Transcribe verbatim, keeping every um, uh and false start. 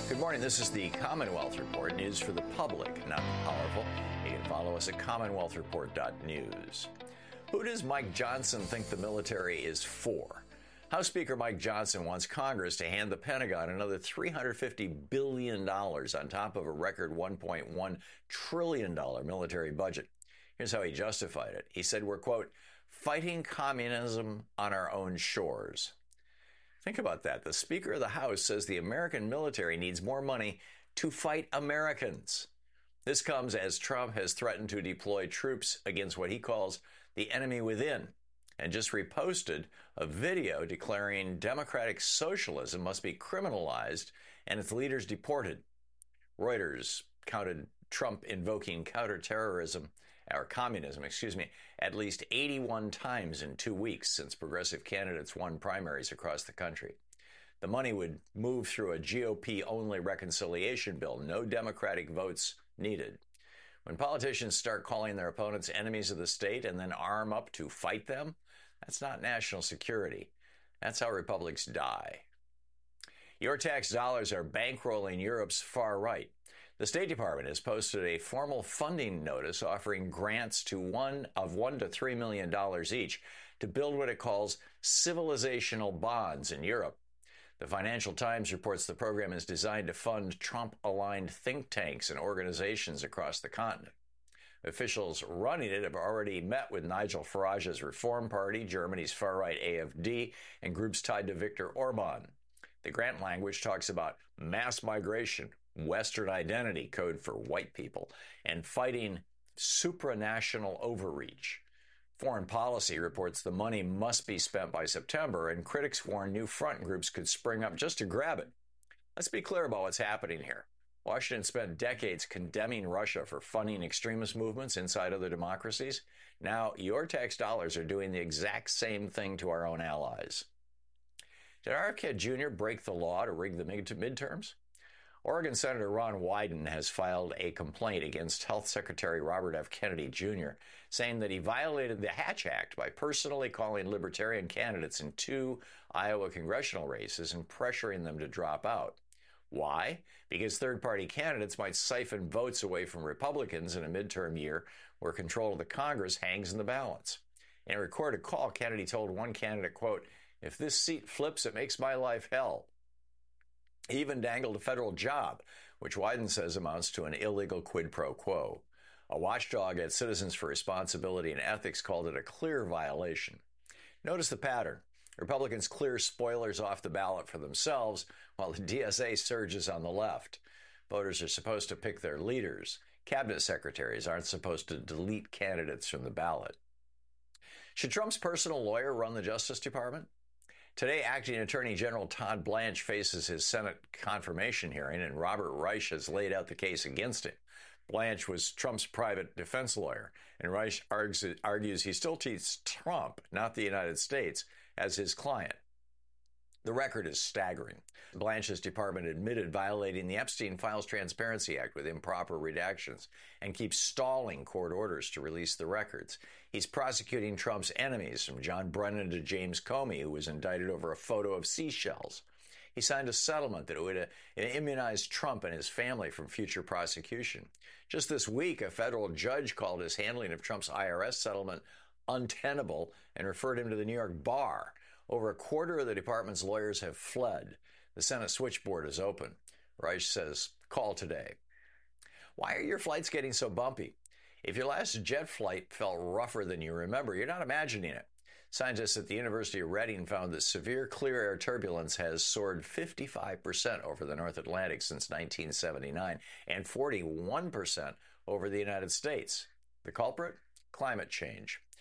Good morning. This is the Commonwealth Report, news for the public, not the powerful. You can follow us at commonwealth report dot news. Who does Mike Johnson think the military is for? House Speaker Mike Johnson wants Congress to hand the Pentagon another three hundred fifty billion dollars on top of a record one point one trillion dollars military budget. Here's how he justified it. He said, we're, quote, fighting communism on our own shores. Think about that. The Speaker of the House says the American military needs more money to fight Americans. This comes as Trump has threatened to deploy troops against what he calls the enemy within, and just reposted a video declaring democratic socialism must be criminalized and its leaders deported. Reuters counted Trump invoking counterterrorism, or communism, excuse me, at least eighty-one times in two weeks since progressive candidates won primaries across the country. The money would move through a G O P-only reconciliation bill, no Democratic votes needed. When politicians start calling their opponents enemies of the state and then arm up to fight them, that's not national security. That's how republics die. Your tax dollars are bankrolling Europe's far right. The State Department has posted a formal funding notice offering grants to one of one to three million dollars each to build what it calls civilizational bonds in Europe. The Financial Times reports the program is designed to fund Trump-aligned think tanks and organizations across the continent. Officials running it have already met with Nigel Farage's Reform Party, Germany's far-right A F D, and groups tied to Viktor Orban. The grant language talks about mass migration, Western identity, code for white people, and fighting supranational overreach. Foreign Policy reports the money must be spent by September, and critics warn new front groups could spring up just to grab it. Let's be clear about what's happening here. Washington spent decades condemning Russia for funding extremist movements inside other democracies. Now, your tax dollars are doing the exact same thing to our own allies. Did R F K Junior break the law to rig the mid- midterms? Oregon Senator Ron Wyden has filed a complaint against Health Secretary Robert F. Kennedy Junior, saying that he violated the Hatch Act by personally calling libertarian candidates in two Iowa congressional races and pressuring them to drop out. Why? Because third-party candidates might siphon votes away from Republicans in a midterm year where control of the Congress hangs in the balance. In a recorded call, Kennedy told one candidate, quote, if this seat flips, it makes my life hell. He even dangled a federal job, which Wyden says amounts to an illegal quid pro quo. A watchdog at Citizens for Responsibility and Ethics called it a clear violation. Notice the pattern. Republicans clear spoilers off the ballot for themselves, while the D S A surges on the left. Voters are supposed to pick their leaders. Cabinet secretaries aren't supposed to delete candidates from the ballot. Should Trump's personal lawyer run the Justice Department? Today, Acting Attorney General Todd Blanche faces his Senate confirmation hearing, and Robert Reich has laid out the case against him. Blanche was Trump's private defense lawyer, and Reich argues he still treats Trump, not the United States, as his client. The record is staggering. Blanche's department admitted violating the Epstein Files Transparency Act with improper redactions and keeps stalling court orders to release the records. He's prosecuting Trump's enemies, from John Brennan to James Comey, who was indicted over a photo of seashells. He signed a settlement that would uh, immunize Trump and his family from future prosecution. Just this week, a federal judge called his handling of Trump's I R S settlement untenable and referred him to the New York bar. Over a quarter of the department's lawyers have fled. The Senate switchboard is open. Reich says, call today. Why are your flights getting so bumpy? If your last jet flight felt rougher than you remember, you're not imagining it. Scientists at the University of Reading found that severe clear air turbulence has soared fifty-five percent over the North Atlantic since nineteen seventy-nine and forty-one percent over the United States. The culprit? Climate change.